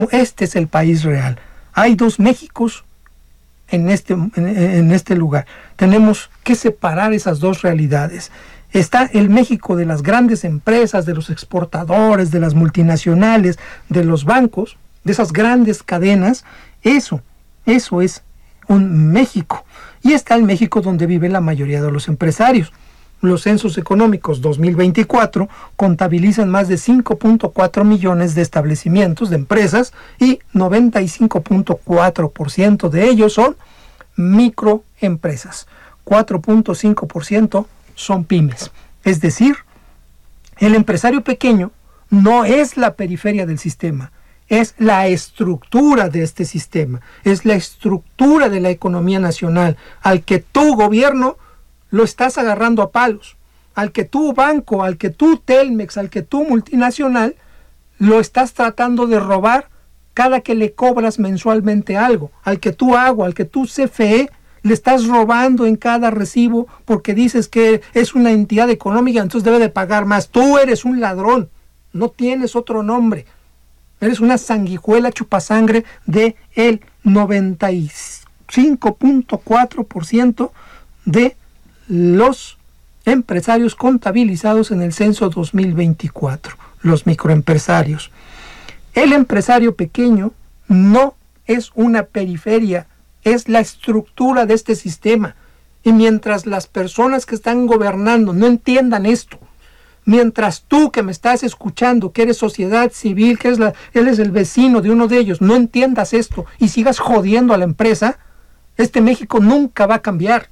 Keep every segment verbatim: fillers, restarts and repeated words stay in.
Este es el país real. Hay dos Méxicos en este, en, en este lugar. Tenemos que separar esas dos realidades. Está el México de las grandes empresas, de los exportadores, de las multinacionales, de los bancos, de esas grandes cadenas. Eso, eso es un México. Y está el México donde vive la mayoría de los empresarios. Los censos económicos dos mil veinticuatro contabilizan más de cinco punto cuatro millones de establecimientos, de empresas, y noventa y cinco punto cuatro por ciento de ellos son microempresas. cuatro punto cinco por ciento son pymes. Es decir, el empresario pequeño no es la periferia del sistema, es la estructura de este sistema, es la estructura de la economía nacional, al que tu gobierno lo estás agarrando a palos, al que tu banco, al que tu Telmex, al que tu multinacional, lo estás tratando de robar cada que le cobras mensualmente algo, al que tu agua, al que tu C F E, le estás robando en cada recibo porque dices que es una entidad económica, entonces debe de pagar más. Tú eres un ladrón, no tienes otro nombre. Eres una sanguijuela chupasangre de el noventa y cinco punto cuatro por ciento de los empresarios contabilizados en el censo dos mil veinticuatro, los microempresarios. El empresario pequeño no es una periferia, es la estructura de este sistema. Y mientras las personas que están gobernando no entiendan esto, mientras tú que me estás escuchando, que eres sociedad civil, que eres, la, eres el vecino de uno de ellos, no entiendas esto y sigas jodiendo a la empresa, este México nunca va a cambiar.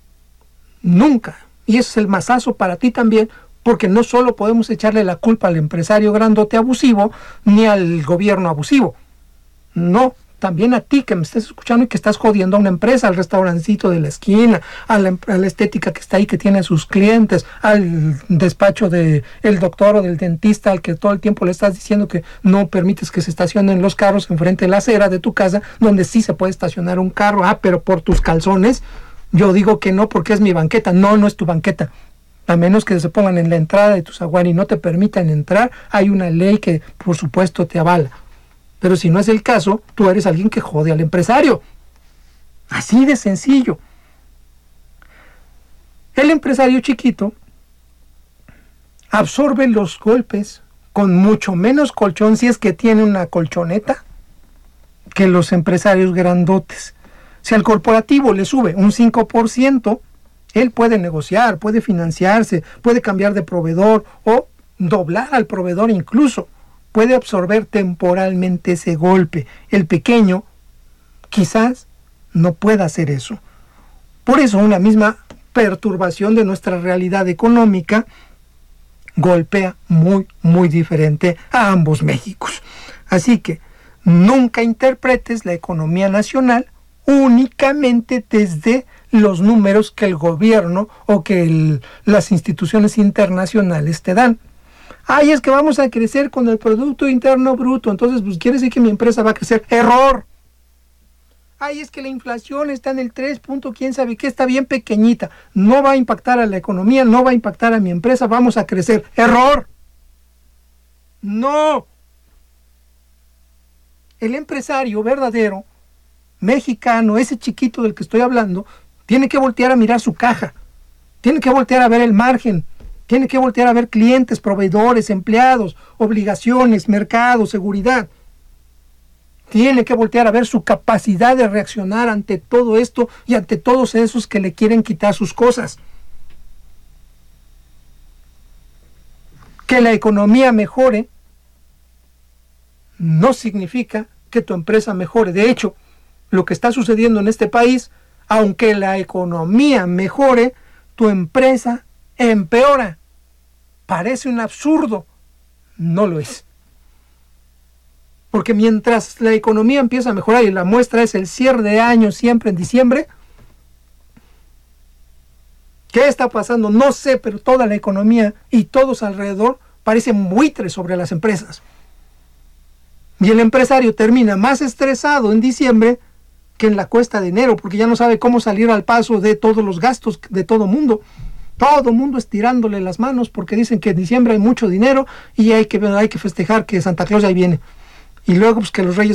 Nunca. Y ese es el mazazo para ti también, porque no solo podemos echarle la culpa al empresario grandote abusivo, ni al gobierno abusivo. No, también a ti que me estás escuchando y que estás jodiendo a una empresa, al restaurancito de la esquina, a la, a la estética que está ahí, que tiene a sus clientes, al despacho del doctor o del dentista, al que todo el tiempo le estás diciendo que no permites que se estacionen los carros enfrente de la acera de tu casa, donde sí se puede estacionar un carro. Ah, pero por tus calzones. Yo digo que no porque es mi banqueta. No, no es tu banqueta. A menos que se pongan en la entrada de tu zaguán y no te permitan entrar, hay una ley que por supuesto te avala. Pero si no es el caso, tú eres alguien que jode al empresario. Así de sencillo. El empresario chiquito absorbe los golpes con mucho menos colchón, si es que tiene una colchoneta, que los empresarios grandotes. Si al corporativo le sube un cinco por ciento, él puede negociar, puede financiarse, puede cambiar de proveedor o doblar al proveedor incluso. Puede absorber temporalmente ese golpe. El pequeño quizás no pueda hacer eso. Por eso una misma perturbación de nuestra realidad económica golpea muy, muy diferente a ambos Méxicos. Así que nunca interpretes la economía nacional únicamente desde los números que el gobierno o que el, las instituciones internacionales te dan. Ay, es que vamos a crecer con el Producto Interno Bruto, entonces pues quiere decir que mi empresa va a crecer. ¡Error! Ay, es que la inflación está en el tres punto, quién sabe qué, está bien pequeñita. No va a impactar a la economía, no va a impactar a mi empresa, vamos a crecer. ¡Error! ¡No! El empresario verdadero mexicano, ese chiquito del que estoy hablando, tiene que voltear a mirar su caja, tiene que voltear a ver el margen, tiene que voltear a ver clientes, proveedores, empleados, obligaciones, mercado, seguridad. Tiene que voltear a ver su capacidad de reaccionar ante todo esto y ante todos esos que le quieren quitar sus cosas. Que la economía mejore no significa que tu empresa mejore. De hecho, lo que está sucediendo en este país, aunque la economía mejore, tu empresa empeora. Parece un absurdo. No lo es. Porque mientras la economía empieza a mejorar, y la muestra es el cierre de año siempre en diciembre, ¿qué está pasando? No sé, pero toda la economía y todos alrededor parecen buitres sobre las empresas. Y el empresario termina más estresado en diciembre que en la cuesta de enero, porque ya no sabe cómo salir al paso de todos los gastos de todo mundo. Todo mundo estirándole las manos porque dicen que en diciembre hay mucho dinero y hay que, hay que festejar que Santa Claus ya viene. y luego pues que los Reyes